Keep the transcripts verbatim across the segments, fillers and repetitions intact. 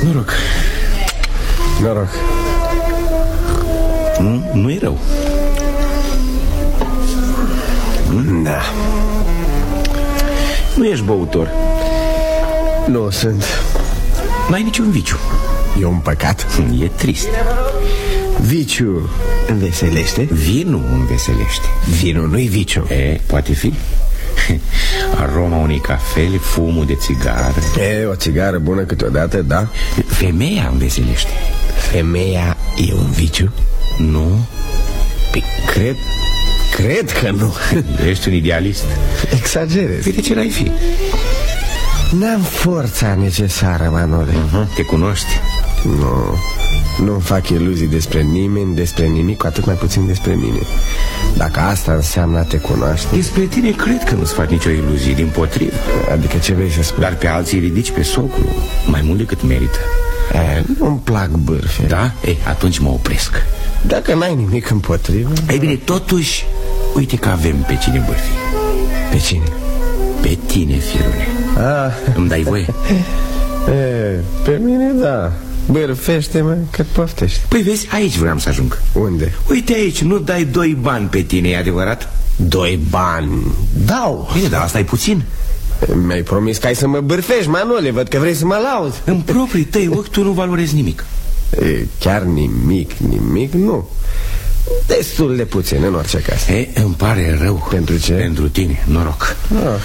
Noroc. Noroc. Nu, nu e rău. Da. Nu ești băutor. Nu sunt. N-ai niciun viciu. E un păcat. E trist. Viciu înveselește? Vinul înveselește. Vinul nu-i viciu. E, poate fi. Aroma unei cafele, fumul de țigară. E, o țigară bună câteodată, da. Femeia înveselește. Femeia e un viciu? Nu. Păi, cred Cred că nu. Ești un idealist. Exagerez. Păi de ce n-ai fi? N-am forța necesară, Manole. uh-huh. Te cunoști? Nu. Nu-mi fac iluzii despre nimeni, despre nimic, cu atât mai puțin despre mine. Dacă asta înseamnă a te cunoaște. Despre tine cred că nu-ți fac nicio iluzie, dimpotrivă. Adică ce vrei să spui? Dar pe alții ridici pe soclu, mai mult decât merită. E, nu-mi plac bârfe. Da? Ei, atunci mă opresc. Dacă n-ai nimic împotrivă. Ei bine, totuși, uite că avem pe cine bârfi. Pe cine? Pe tine, firule. Ah. Îmi dai voie? E, pe mine, da. Bârfește-mă cât poftești. Păi vezi, aici vreau să ajung. Unde? Uite aici, nu dai doi bani pe tine, e adevărat? Doi bani? Dau. Bine, dar asta e puțin. Mi-ai promis că ai să mă bârfești, Manole. Văd că vrei să mă lauzi. În proprii tăi ochi tu nu valorezi nimic. E, chiar nimic, nimic, nu. Destul de puțin, în orice caz. E, îmi pare rău. Pentru ce? Pentru tine, noroc. Ah.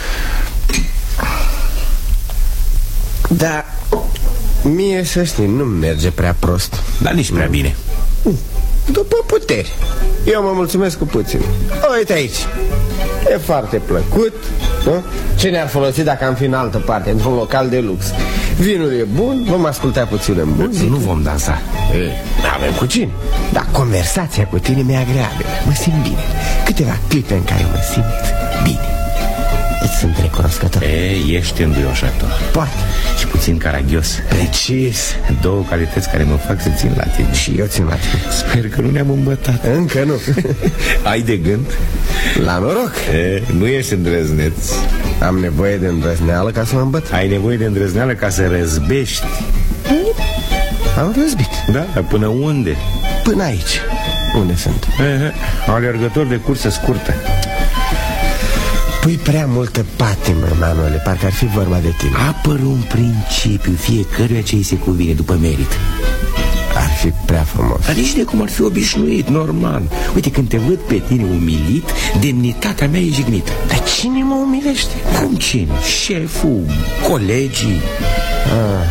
Da, mie, să știi, nu merge prea prost. Dar nici prea bine. După puteri. Eu mă mulțumesc cu puțin. Uite aici. E foarte plăcut, nu? Ce ne-ar folosi dacă am fi în altă parte, într-un local de lux? Vinul e bun, vom asculta puțin în muzică. Nu vom dansa. N-avem cu cine. Dar conversația cu tine mi-e agreabilă. Mă simt bine. Câteva clipe în care mă simt bine. Îți sunt recunoscător. E, ești înduioșator. Poate. Și puțin caragios. Precis. Două calități care mă fac să țin la tine. Și eu țin la tine. Sper că nu ne-am îmbătat. Încă nu. Ai de gând? La noroc. E, nu ești îndrăzneț. Am nevoie de îndrăzneală ca să mă îmbăt. Ai nevoie de îndrăzneală ca să răzbești. Am răzbit. Da? Dar până unde? Până aici. Unde sunt? E, alergător de cursă scurtă. Pui prea multă patimă, Manole. Parcă ar fi vorba de tine. Apăr un principiu fiecăruia ce îi se cuvine după merit. Ar fi prea frumos. Dar nici de cum ar fi obișnuit, normal. Uite, când te văd pe tine umilit, demnitatea mea e jignită. Dar cine mă umilește? Cum cine? Șeful, colegii. Ah.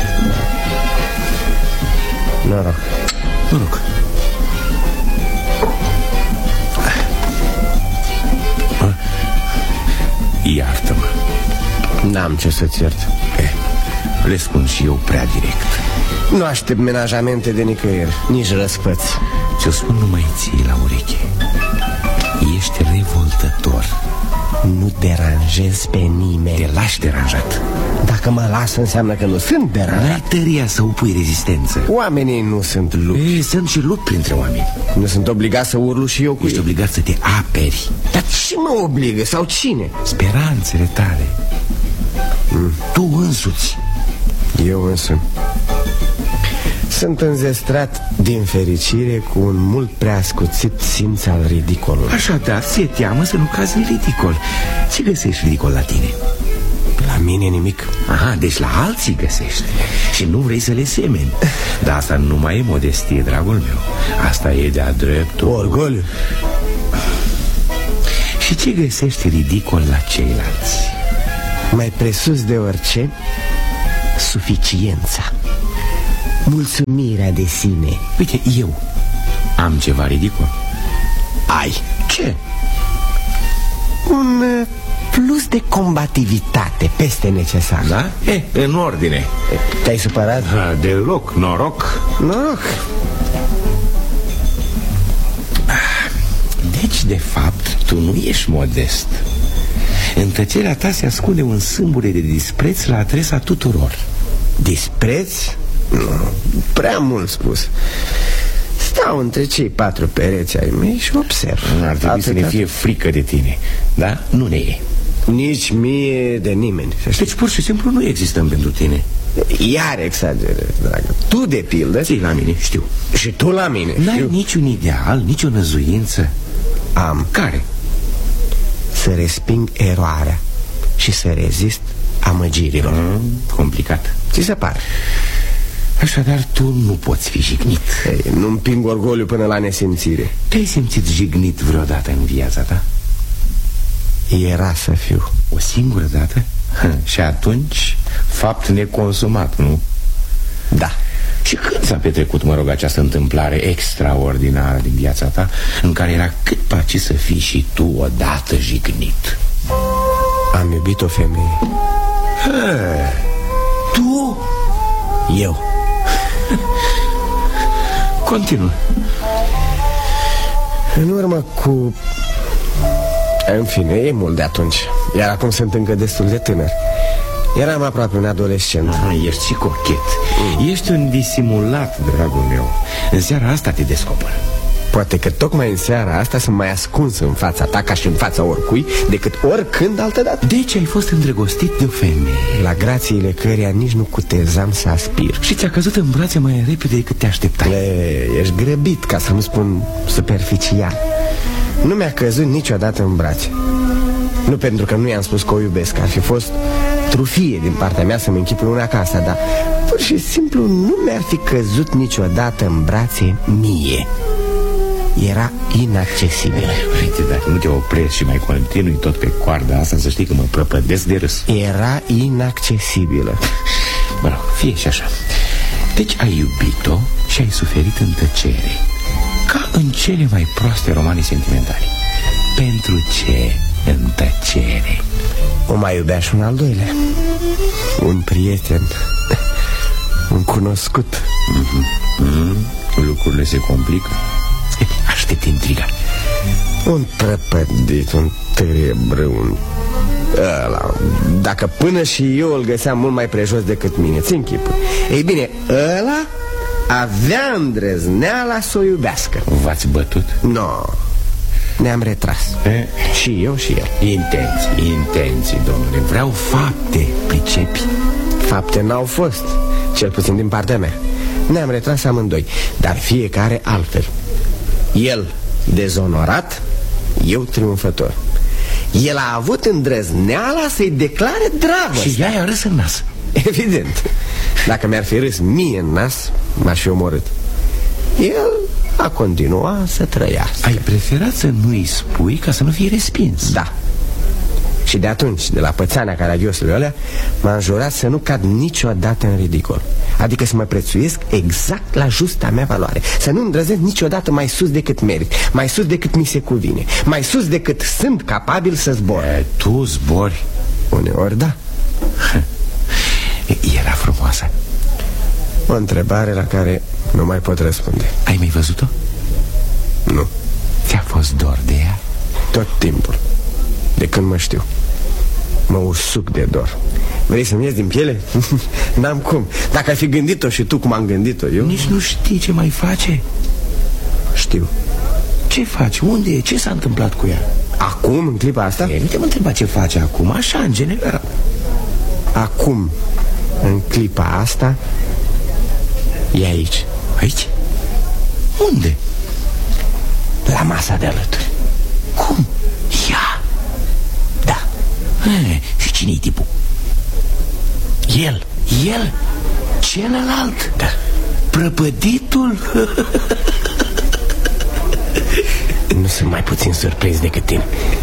Noroc. Noroc. Iartă-mă. N-am ce să-ți iert. Eh, le spun și eu prea direct. Nu aștept menajamente de nicăieri, nici răsfăți. Ți-o spun numai ție la ureche. Ești revoltător. Nu deranjez pe nimeni. Te lași deranjat. Dacă mă las înseamnă că nu sunt deranjat. N-ai tăria să opui rezistență. Oamenii nu sunt lupi. E, sunt și lupi printre oameni. Nu sunt obligat să urlu și eu cu Ești ei. obligat să te aperi. Dar ce mă obligă? Sau cine? Speranțele tale. mm. Tu însuți. Eu însumi. Sunt înzestrat din fericire cu un mult prea ascuțit simț al ridicolului. Așadar, ți-e teamă să nu cazi în ridicol. Ce găsești ridicol la tine? La mine nimic. Aha, deci la alții găsești. Și nu vrei să le semeni. Dar asta nu mai e modestie, dragul meu. Asta e de-a dreptul orgoliu. Și ce găsești ridicol la ceilalți? Mai presus de orice, suficiența, mulțumirea de sine. Uite, eu am ceva ridicol. Ai. Ce? Un uh, plus de combativitate peste necesar. Da? E, în ordine. Te-ai supărat? Ha, deloc, noroc. Noroc. Deci, de fapt, tu nu ești modest. În tăcerea ta se ascunde un sâmbure de dispreț la adresa tuturor. Dispreț? Nu, prea mult spus. Stau între cei patru pereți ai mei și observ. Ar trebui Atâta. să ne fie frică de tine. Da? Nu ne e. Nici mie de nimeni. Deci pur și simplu nu existăm pentru tine. Iar exagerez, dragă. Tu, de pildă... Ții la mine, știu. Și tu la mine, N-ai știu. niciun ideal, nici o năzuință? Am. Care? Să resping eroarea și să rezist amăgirilor. mm, Complicat. Ți se pare? Așadar, tu nu poți fi jignit. Ei, nu împing orgoliu până la nesimțire. Te-ai simțit jignit vreodată în viața ta? Era să fiu. O singură dată? Și atunci, fapt neconsumat, nu? Da. Și când s-a petrecut, mă rog, această întâmplare extraordinară din viața ta, în care era cât paci să fii și tu odată jignit? Am iubit o femeie. He, tu? Eu. Continuă. În urmă cu... În fine, e mult de atunci. Iar acum sunt încă destul de tânăr. Eram aproape un adolescent. Aha, ești și cochet. mm. Ești un disimulat, dragul meu. În seara asta te descoperă. Poate că tocmai în seara asta sunt mai ascuns în fața ta, ca și în fața oricui, decât oricând altădată. Deci ai fost îndrăgostit de o femeie, la grațiile căreia nici nu cutezam să aspir. și ți-a căzut în brațe mai repede decât te așteptai. E, ești grăbit, ca să nu spun superficial. Nu mi-a căzut niciodată în brațe. Nu pentru că nu i-am spus că o iubesc. Ar fi fost trufie din partea mea să-mi închipui una ca asta, dar pur și simplu nu mi-ar fi căzut niciodată în brațe mie. Era inaccesibilă. Uite, dacă nu te oprești și mai continui tot pe coarda asta, să știi că mă prăpădesc de râs. Era inaccesibilă. Mă rog, fie și așa. Deci ai iubit-o și ai suferit în tăcere, ca în cele mai proaste romane sentimentale. Pentru ce în tăcere? O mai iubea și un al doilea. Un prieten. Un cunoscut. mm-hmm. mm-hmm. Lucrurile se complică. Aștept intriga. Un prăpădit, un terebră, un... Ăla. Dacă până și eu îl găseam mult mai prejos decât mine, ți închipă. Ei bine, ăla avea îndrăzneala să o iubească. V-ați bătut? Nu, no. Ne-am retras. E? Și eu și el. Intenții, intenții, domnule. Vreau fapte, pricepi? Fapte n-au fost, cel puțin din partea mea. Ne-am retras amândoi, dar fiecare altfel. El dezonorat, eu triumfător. El a avut îndrăzneala să-i declare dragoste. Și ea i-a râs în nas. Evident. Dacă mi-ar fi râs mie în nas, m-aș fi omorât. El a continuat să trăiască. Ai preferat să nu-i spui ca să nu fii respins? Da. Și de atunci, de la pățania caragiosului ălea, m-am jurat să nu cad niciodată în ridicol. Adică să mă prețuiesc exact la justa mea valoare. Să nu îndrăznesc niciodată mai sus decât merit, mai sus decât mi se cuvine, mai sus decât sunt capabil să zbor. E, tu zbori? Uneori da. Era frumoasă? O întrebare la care nu mai pot răspunde. Ai mai văzut-o? Nu. Ți-a fost dor de ea? Tot timpul. De când mă știu. Mă usuc de dor. Vrei să-mi ies din piele? N-am cum. Dacă ai fi gândit-o și tu cum am gândit-o eu... Nici nu știi ce mai face? Știu. Ce faci? Unde e? Ce s-a întâmplat cu ea? Acum, în clipa asta? E, nu te mă întreba ce face acum, așa, în general. Acum, în clipa asta, e aici. Aici? Unde? La masa de alături. Cum? Ea? Da. E, și cine-i tipul? El. El? Celălalt? Da. Prăpăditul? Nu sunt mai puțin surprins decât tine.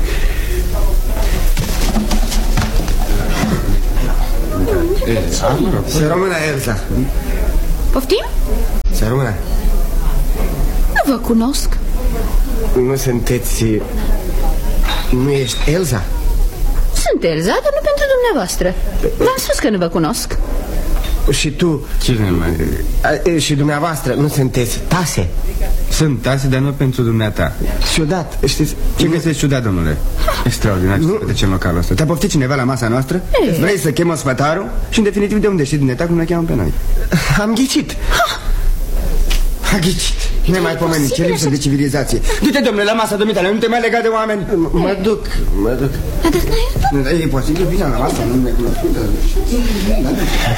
Să rămână, Elsa. Poftim? Să rămână. Nu vă cunosc. Nu sunteți... Nu ești Elsa? Sunt Elza, dar nu pentru dumneavoastră. V-am spus că nu vă cunosc. Și tu... Cine mai... A, și dumneavoastră nu sunteți Tase? Sunt Tase, dar nu pentru dumneata. Ciudat, știți... Ce găsești ciudat, domnule? Extraordinar ce se petrece în localul ăsta. Te-a poftit cineva la masa noastră? Ei. Vrei să chemă sfătarul? Și în definitiv de unde știi dumneata cum ne cheamă pe noi? Am ghicit. A ghicit. Nemaipomenit, ce lipsă de civilizație. Du-te, domnule, la masa dumitale, nu te mai lega de oameni. Mă duc, mă duc. Dar n-ai E posibil, vine la masa, nu ne cunoscut.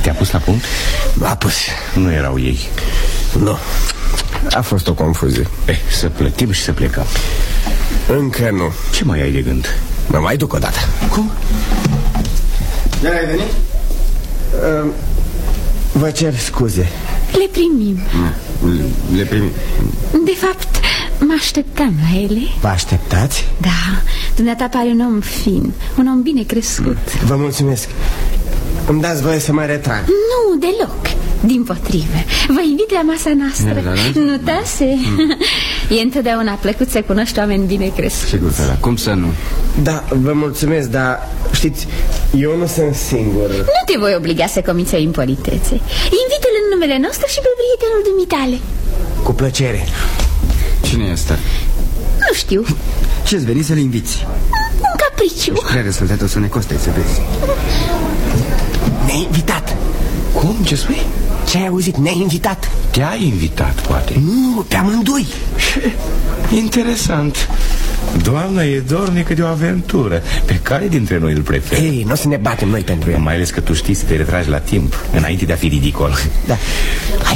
Te-a pus la punct? M-a pus. Nu erau ei. Nu. A fost o confuzie. Eh, să plătim și să plecăm. Încă nu. Ce mai ai de gând? Mă mai duc o dată. Cum? Iar ai venit? Uh, vă cer scuze. Le primim. Le primim. De fapt, mă așteptam la ele. Vă așteptați? Da, dumneata pare un om fin, un om bine crescut. Vă mulțumesc. Îmi dați voie să mă retrag? Nu, deloc. Dimpotrivă, vă invit la masa noastră. Da, da, da. Nu, Tase? Mm. E întotdeauna plăcut să cunoști oameni bine crescuți. Sigur că da, cum să nu? Da, vă mulțumesc, dar știți, eu nu sunt singur. Nu te voi obliga să comiți o impolitețe. Invită-l în numele nostru și pe prietenul dumitale. Cu plăcere. Cine e ăsta? Nu știu. Ce-ți veni să-l inviți? Un capriciu. Ești prea răsfătat, o să ne coste, să vezi. Ne-ai invitat. Cum? Ce spui? Ce ai auzit? Ne-ai invitat. Te-ai invitat, poate. Nu, pe amândoi. Interesant. Doamna e dornică de o aventură. Pe care dintre noi îl preferi? Ei, nu o să ne batem noi pentru el. Mai ales că tu știi să te retragi la timp, înainte de a fi ridicol. Da. Hai.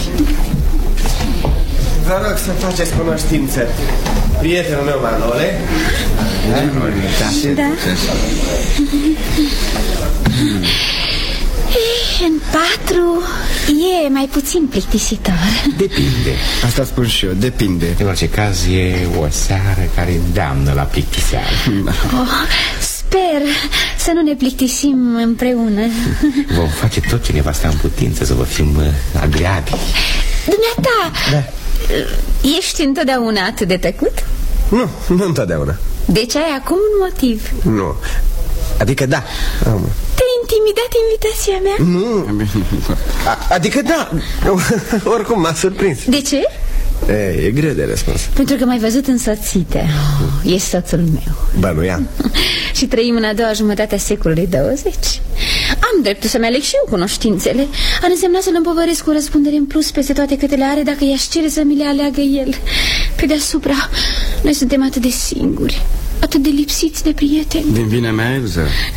Vă rog să faceți cunoștință. Prietenul meu, Manole. Da, da. În patru e mai puțin plictisitor. Depinde. Asta spun și eu, depinde. În orice caz e o seară care îndeamnă la plictiseală. Oh, sper să nu ne plictisim împreună. Vom face tot ce ne va sta în putință să vă fim agreabili. Dumneata, da. Ești întotdeauna atât de tăcut? Nu, nu întotdeauna. Deci ai acum un motiv. Nu. Adică da. Am. Te-a intimidat invitația mea? Nu. A, Adică da. Oricum m-a surprins. De ce? E, e greu de răspuns. Pentru că m-ai văzut însoțită. oh, E soțul meu. Bănuiam. Și trăim în a doua jumătate a secolului douăzeci. Am dreptul să-mi aleg și eu cunoștințele. Ar însemna să-l împovăresc cu răspundere în plus peste toate câte le are, dacă i-aș cere să mi le aleagă el. Pe deasupra, noi suntem atât de singuri, atât de lipsiți de prieteni. Din vina mea, Elza?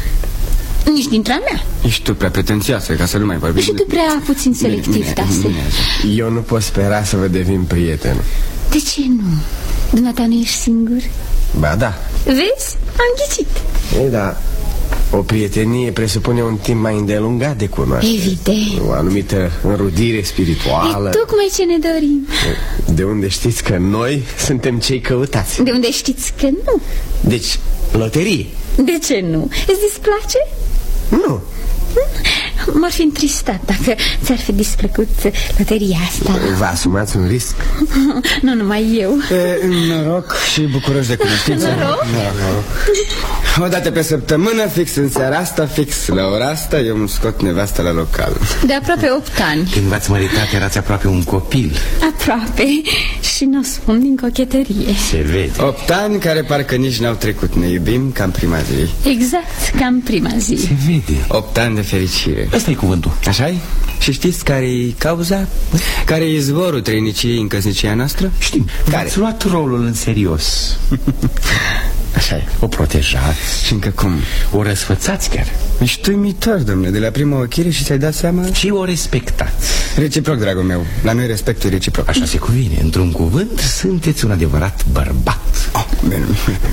Nici dintre-a mea. Ești tu prea pretențioasă, ca să nu mai vorbim. Și tu prea puțin selectiv, Tase. Eu nu pot spera să vă devin prieten. De ce nu? Dumneata nu ești singur? Ba da. Vezi? Am ghicit. Ei, da. O prietenie presupune un timp mai îndelungat de cunoaștere. Evident. O anumită înrudire spirituală. E tocmai ce ne dorim. De unde știți că noi suntem cei căutați? De unde știți că nu? Deci, loterie. De ce nu? Îți displace? Nu. M-ar fi întristat dacă ți-ar fi displăcut loteria asta. Vă asumați un risc? Nu numai eu. E, noroc și bucuroși de cunoștință. Noroc? Noroc. O dată pe săptămână, fix în seara asta, fix la ora asta, eu îmi scot nevasta la local. De aproape opt ani. Când v-ați măritat erați aproape un copil. Aproape. Și nu spun din cochetărie. Se vede. Opt ani care parcă nici n-au trecut. Ne iubim ca în prima zi. Exact, ca în prima zi. Se vede. Opt ani de fericire. Ăsta e cuvântul. Așa-i? Și știți care-i cauza? Care-i izvorul trăiniciei în căsnicia noastră? Știm. Care? V-ați luat rolul în serios. Așa-i. O protejați. Și încă cum? O răsfățați chiar. Ești uimitor, domnule, de la prima ochire și ți-ai dat seama? Și o respectați. Reciproc, dragul meu. La noi respectul e reciproc. Așa se cuvine. Într-un cuvânt, sunteți un adevărat bărbat. Oh, bine.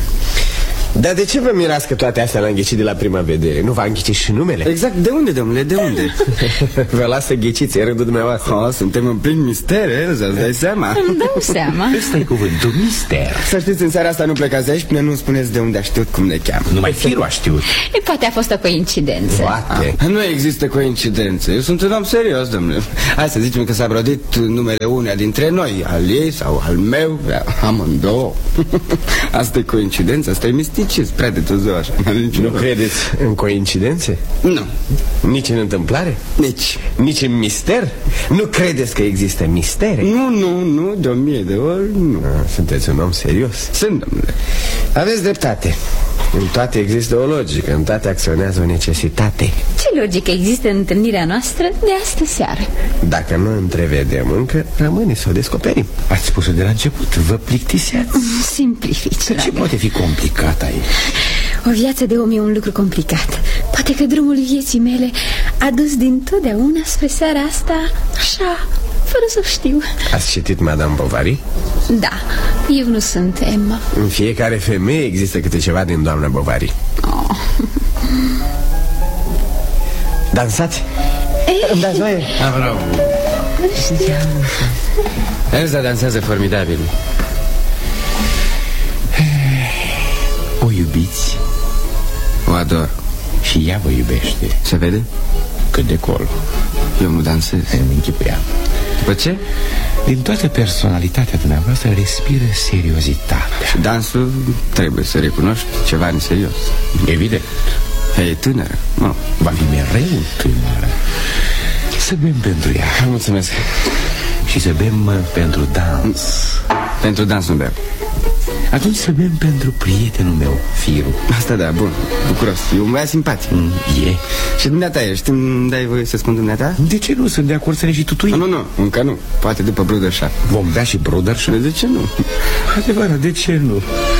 Dar de ce vă mirați că toate astea le-am ghicit de la prima vedere? Nu v-am ghicit și numele? Exact, de unde, domnule, de unde? Vă las să ghiciți, e rândul dumneavoastră. Oh, suntem în plin mister, Elza, îți dai seama? Îmi dau seama. Ăsta e cuvântul, mister. Să știți, în seara asta nu plecați de aici până nu spuneți de unde a știut cum ne cheamă. Numai firul a știut. E, poate a fost o coincidență. Poate. Ah, nu există coincidențe. Eu sunt un om serios, domnule. Hai să zicem că s-a brodit numele uneia dintre noi, al ei sau al meu, amândouă. Asta e coincidență, asta e misticism, prea de târziu așa. Nu credeți în coincidențe? Nu. Nici în întâmplare? Nici. Nici în mister? Nu credeți că există mistere? Nu, nu, nu, de o mie de ori nu. A, sunteți un om serios. Sunt, domnule. Aveți dreptate. În toate există o logică, în toate acționează o necesitate. Ce logică există în întâlnirea noastră de astă seară? Dacă nu întrevedem încă, rămâne să o descoperim. Ați spus-o de la început, vă plictiseați. Simplifici, Ce poate fi complicat aici? O viață de om e un lucru complicat. Poate că drumul vieții mele adus dintotdeauna spre seara asta, așa, fără să știu. Ați citit Madame Bovary? Da, eu nu sunt Emma. În fiecare femeie există câte ceva din doamna Bovary. Oh. Dansați? Îmi dați voie? Ah, bravo. Nu știu. Elsa dansează formidabil. O iubiți? O ador. Și ea vă iubește. Se vede? Cât de colo. Eu nu dansez. Îmi închipuiam. După ce? Din toată personalitatea dumneavoastră respiră seriozitatea. Și dansul trebuie să recunoști ceva neserios. Evident. E tânără, mă. Va fi mereu tânără. Să bem pentru ea. Mulțumesc. Și să bem uh, pentru dans. Pentru dans nu beau. Atunci să bem pentru prietenul meu, Firu. Asta da, bun, bucuros. E un băiat simpatic. mm, E. Și dumneata ești, îmi dai voie să spun dumneata? De ce nu? Sunt de acord să ne și tutui. Nu, nu, nu, încă nu. Poate după Bruderșa. Vom bea și Bruderșa? De ce nu? Adevărat, de ce nu?